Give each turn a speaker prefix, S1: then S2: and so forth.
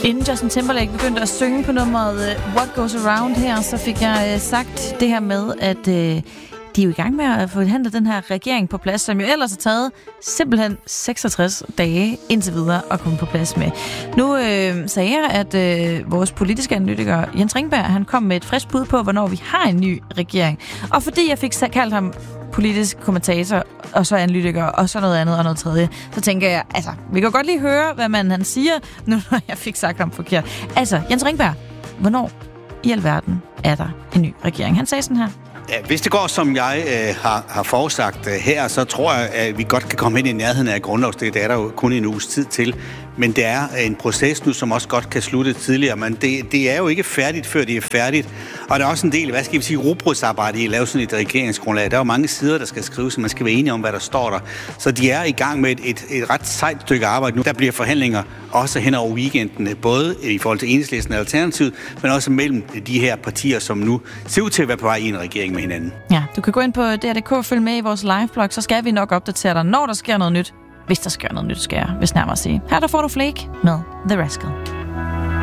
S1: Inden Justin Timberlake begyndte at synge på nummeret What Goes Around her, så fik jeg sagt det her med, at de er jo i gang med at forhandle den her regering på plads, som jo ellers har taget simpelthen 66 dage indtil videre at komme på plads med. Nu sagde jeg, at vores politiske analytiker Jens Ringberg, han kom med et frisk bud på, hvornår vi har en ny regering. Og fordi jeg fik kaldt ham politisk kommentator, og så analytiker, og så noget andet og noget tredje, så tænker jeg, altså, vi kan godt lige høre, hvad han siger, nu når jeg fik sagt ham forkert. Altså, Jens Ringberg, hvornår i alverden er der en ny regering? Han sagde sådan her.
S2: Ja, hvis det går, som jeg har forudsagt her, så tror jeg, at vi godt kan komme ind i nærheden af grundlovsdag. Det er der jo kun en uges tid til. Men det er en proces nu, som også godt kan slutte tidligere. Men det er jo ikke færdigt, før det er færdigt. Og der er også en del, rugbrødsarbejde i at lave sådan et regeringsgrundlag. Der er jo mange sider, der skal skrives, så man skal være enige om, hvad der står der. Så de er i gang med et ret sejt stykke arbejde nu. Der bliver forhandlinger også hen over weekenden, både i forhold til Enhedslisten og Alternativet, men også mellem de her partier, som nu ser ud til at være på vej i en regering med hinanden. Ja,
S1: du kan gå ind på DR.dk og følge med i vores liveblog, så skal vi nok opdatere dig, når der sker noget nyt. Hvis der sker noget nyt, skal jeg vist nærmere sige. Her der får du Flake med The Rascal.